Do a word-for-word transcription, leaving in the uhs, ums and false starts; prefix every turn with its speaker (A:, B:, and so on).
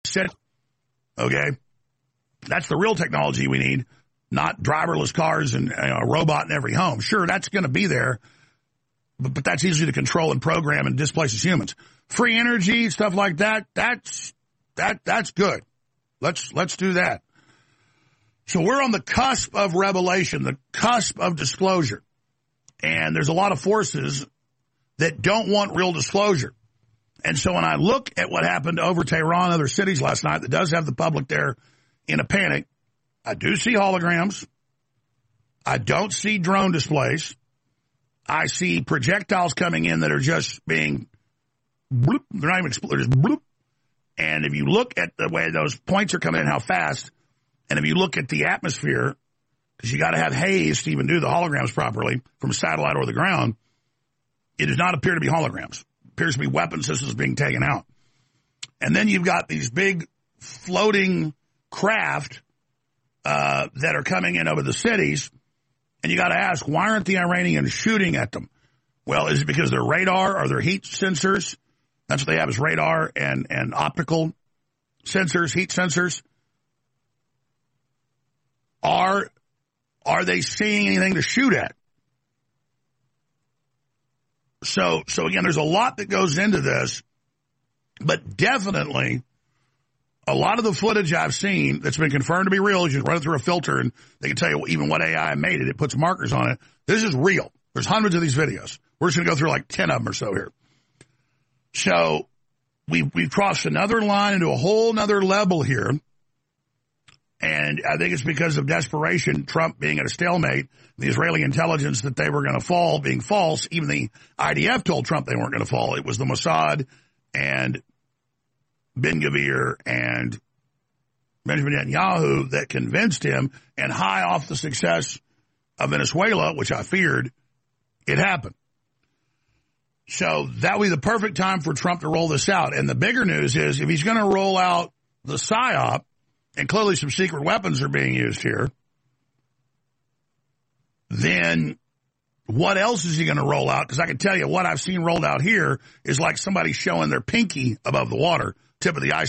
A: Sit. Okay? That's the real technology we need, not driverless cars and you know, a robot in every home. Sure, that's going to be there, but, but that's easy to control and program and displaces humans. Free energy, stuff like that, that's that that's good. Let's let's do that. So we're on the cusp of revelation, the cusp of disclosure. And there's a lot of forces that don't want real disclosure. And so when I look at what happened over Tehran and other cities last night that does have the public there in a panic, I do see holograms. I don't see drone displays. I see projectiles coming in that are just being bloop. They're not even exploding, just bloop. And if you look at the way those points are coming in, how fast, and if you look at the atmosphere, because you got to have haze to even do the holograms properly from a satellite or the ground, it does not appear to be holograms. It appears to be weapon systems being taken out. And then you've got these big floating craft uh, that are coming in over the cities, and you got to ask, why aren't the Iranians shooting at them? Well, is it because their radar or their heat sensors? That's what they have is radar and, and optical sensors, heat sensors. Are are they seeing anything to shoot at? So, so again, there's a lot that goes into this, but definitely a lot of the footage I've seen that's been confirmed to be real, you just run it through a filter and they can tell you even what A I made it. It puts markers on it. This is real. There's hundreds of these videos. We're just going to go through like ten of them or so here. So we've, we've crossed another line into a whole nother level here. And I think it's because of desperation, Trump being at a stalemate, the Israeli intelligence that they were going to fall being false. Even the I D F told Trump they weren't going to fall. It was the Mossad and Ben-Gvir and Benjamin Netanyahu that convinced him, and high off the success of Venezuela, which I feared, it happened. So that would be the perfect time for Trump to roll this out. And the bigger news is if he's going to roll out the PSYOP, and clearly some secret weapons are being used here, then what else is he going to roll out? Because I can tell you what I've seen rolled out here is like somebody showing their pinky above the water, tip of the iceberg.